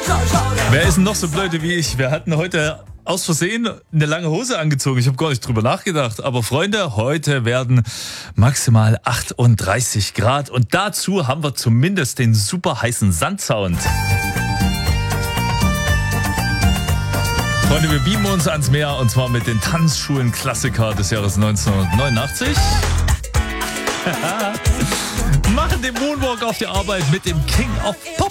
Wer ist denn noch so blöde wie ich? Wir hatten heute aus Versehen eine lange Hose angezogen. Ich habe gar nicht drüber nachgedacht. Aber Freunde, heute werden maximal 38 Grad. Und dazu haben wir zumindest den super heißen Sandsound. Freunde, wir beamen uns ans Meer und zwar mit den Tanzschulen-Klassiker des Jahres 1989. Machen den Moonwalk auf die Arbeit mit dem King of Pop.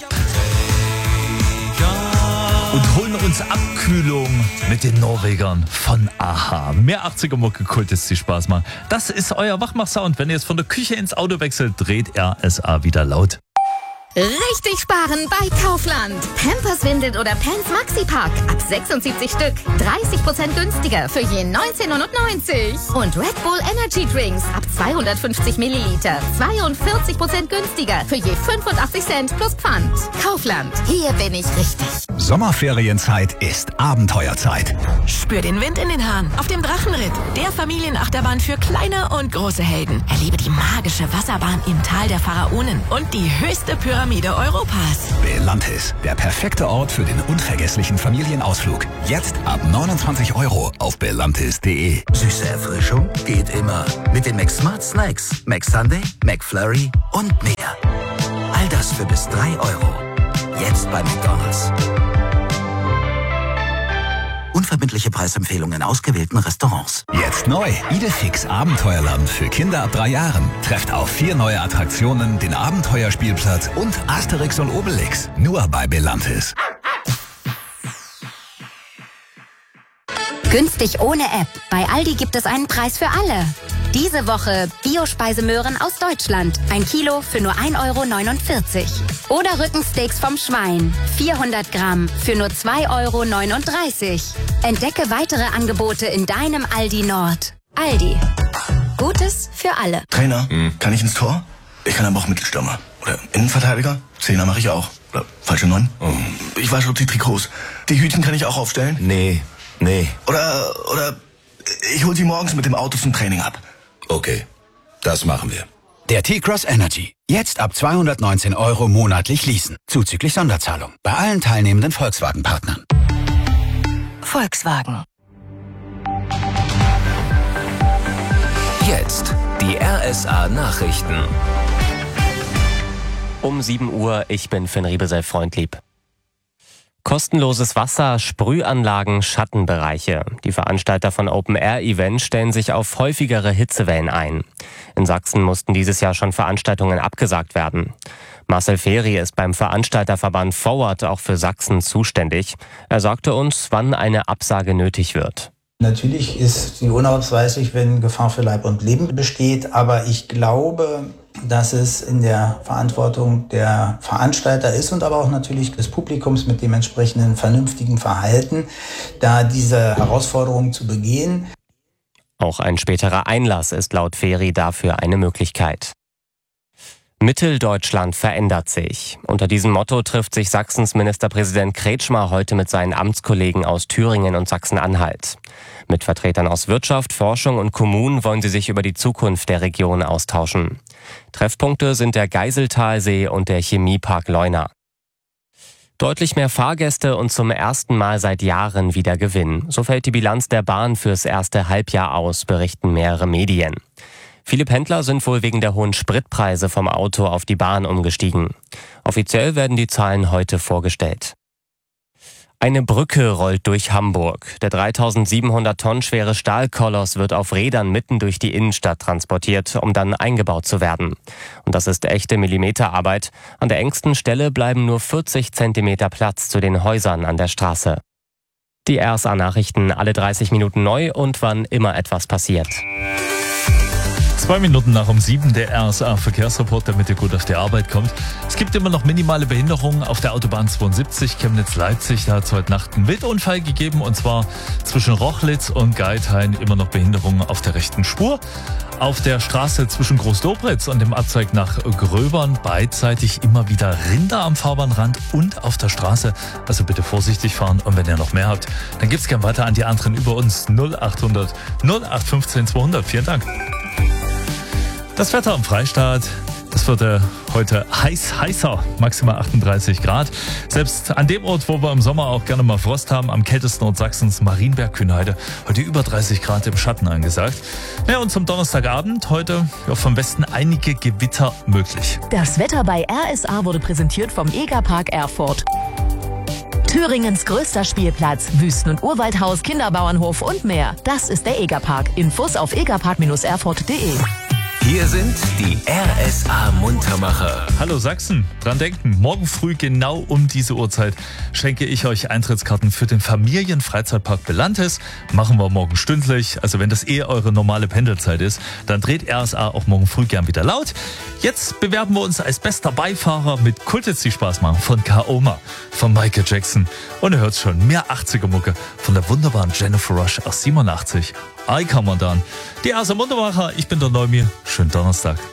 Und holen uns Abkühlung mit den Norwegern von Aha. Mehr 80er-Mucke-Kult ist die Spaß machen. Das ist euer Wachmach-Sound. Wenn ihr es von der Küche ins Auto wechselt, dreht RSA wieder laut. Richtig sparen bei Kaufland. Pampers, Windeln oder Pants Maxi-Pack. Ab 76 Stück. 30% günstiger für je 19,99. Und Red Bull Energy Drinks ab 250 Milliliter. 42% günstiger für je 85 Cent plus Pfand. Kaufland. Hier bin ich richtig. Sommerferienzeit ist Abenteuerzeit. Spür den Wind in den Haaren auf dem Drachenritt. Der Familienachterbahn für kleine und große Helden. Erlebe die magische Wasserbahn im Tal der Pharaonen und die höchste Pyramide Europas. Belantis, der perfekte Ort für den unvergesslichen Familienausflug. Jetzt ab 29 € auf belantis.de. Süße Erfrischung geht immer. Mit den Mac Smart Snacks, Mac Sundae, Mac Flurry und mehr. All das für bis 3 €. Jetzt bei McDonald's. Unverbindliche Preisempfehlungen in ausgewählten Restaurants. Jetzt neu. Idefix Abenteuerland für Kinder ab 3 Jahren. Trefft auf 4 neue Attraktionen, den Abenteuerspielplatz und Asterix und Obelix. Nur bei Belantis. Günstig ohne App. Bei Aldi gibt es einen Preis für alle. Diese Woche Biospeisemöhren aus Deutschland. 1 Kilo für nur 1,49 €. Oder Rückensteaks vom Schwein. 400 Gramm für nur 2,39 €. Entdecke weitere Angebote in deinem Aldi Nord. Aldi. Gutes für alle. Trainer, kann ich ins Tor? Ich kann aber auch Mittelstürmer. Oder Innenverteidiger? Zehner mache ich auch. Oder falsche 9? Ich wasche die Trikots. Die Hütchen kann ich auch aufstellen? Nee. Oder ich hol sie morgens mit dem Auto zum Training ab. Okay, das machen wir. Der T-Cross Energy. Jetzt ab 219 € monatlich leasen. Zuzüglich Sonderzahlung. Bei allen teilnehmenden Volkswagen-Partnern. Volkswagen. Jetzt die RSA Nachrichten. Um 7 Uhr, ich bin Finn Riebesell-Freundlieb. Kostenloses Wasser, Sprühanlagen, Schattenbereiche. Die Veranstalter von Open-Air-Events stellen sich auf häufigere Hitzewellen ein. In Sachsen mussten dieses Jahr schon Veranstaltungen abgesagt werden. Marcel Feri ist beim Veranstalterverband Forward auch für Sachsen zuständig. Er sagte uns, wann eine Absage nötig wird. Natürlich ist sie unausweichlich, wenn Gefahr für Leib und Leben besteht, aber ich glaube, dass es in der Verantwortung der Veranstalter ist und aber auch natürlich des Publikums mit dem entsprechenden vernünftigen Verhalten, da diese Herausforderung zu begehen. Auch ein späterer Einlass ist laut Feri dafür eine Möglichkeit. Mitteldeutschland verändert sich. Unter diesem Motto trifft sich Sachsens Ministerpräsident Kretschmer heute mit seinen Amtskollegen aus Thüringen und Sachsen-Anhalt. Mit Vertretern aus Wirtschaft, Forschung und Kommunen wollen sie sich über die Zukunft der Region austauschen. Treffpunkte sind der Geiseltalsee und der Chemiepark Leuna. Deutlich mehr Fahrgäste und zum ersten Mal seit Jahren wieder Gewinn. So fällt die Bilanz der Bahn fürs erste Halbjahr aus, berichten mehrere Medien. Viele Pendler sind wohl wegen der hohen Spritpreise vom Auto auf die Bahn umgestiegen. Offiziell werden die Zahlen heute vorgestellt. Eine Brücke rollt durch Hamburg. Der 3700 Tonnen schwere Stahlkoloss wird auf Rädern mitten durch die Innenstadt transportiert, um dann eingebaut zu werden. Und das ist echte Millimeterarbeit. An der engsten Stelle bleiben nur 40 Zentimeter Platz zu den Häusern an der Straße. Die RSA-Nachrichten alle 30 Minuten neu und wann immer etwas passiert. 2 Minuten nach um 7 der RSA-Verkehrsreport, damit ihr gut auf die Arbeit kommt. Es gibt immer noch minimale Behinderungen auf der Autobahn 72 Chemnitz-Leipzig. Da hat es heute Nacht einen Wildunfall gegeben und zwar zwischen Rochlitz und Geithain immer noch Behinderungen auf der rechten Spur. Auf der Straße zwischen Großdobritz und dem Abzweig nach Gröbern beidseitig immer wieder Rinder am Fahrbahnrand und auf der Straße. Also bitte vorsichtig fahren und wenn ihr noch mehr habt, dann geht's gern weiter an die anderen über uns 0800 0815 200. Vielen Dank. Das Wetter am Freistaat. Es wird heute heißer, maximal 38 Grad. Selbst an dem Ort, wo wir im Sommer auch gerne mal Frost haben, am kältesten Ort Sachsens, Marienberg-Kühnheide, heute über 30 Grad im Schatten angesagt. Ja, und zum Donnerstagabend heute vom Westen einige Gewitter möglich. Das Wetter bei RSA wurde präsentiert vom Egerpark Erfurt. Thüringens größter Spielplatz, Wüsten- und Urwaldhaus, Kinderbauernhof und mehr. Das ist der Egerpark. Infos auf egerpark-erfurt.de. Hier sind die RSA-Muntermacher. Hallo Sachsen, dran denken, morgen früh genau um diese Uhrzeit schenke ich euch Eintrittskarten für den Familienfreizeitpark Belantes. Machen wir morgen stündlich, also wenn das eure normale Pendelzeit ist, dann dreht RSA auch morgen früh gern wieder laut. Jetzt bewerben wir uns als bester Beifahrer mit Kultitz die Spaß machen von Kaoma, von Michael Jackson. Und ihr hört schon, mehr 80er-Mucke von der wunderbaren Jennifer Rush aus 87. I Come On Down. Die RSA Muntermacher, ich bin der Neumir. Schönen Donnerstag.